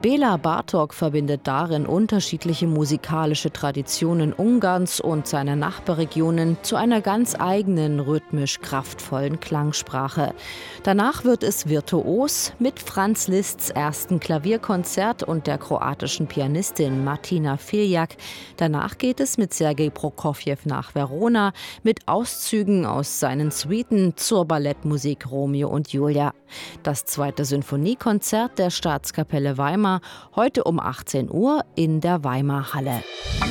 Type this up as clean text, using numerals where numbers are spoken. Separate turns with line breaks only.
Béla Bartók verbindet darin unterschiedliche musikalische Traditionen Ungarns und seiner Nachbarregionen zu einer ganz eigenen, rhythmisch kraftvollen Klangsprache. Danach wird es virtuos mit Franz Liszt's ersten Klavierkonzert und der kroatischen Pianistin Martina Filjak. Danach geht es mit Sergej Prokofjew nach Verona mit Auszügen aus seinen Suiten zur Ballettmusik Romeo und Julia. Das zweite Sinfoniekonzert der Staatskapelle Weimar, heute um 18 Uhr in der Weimar Halle.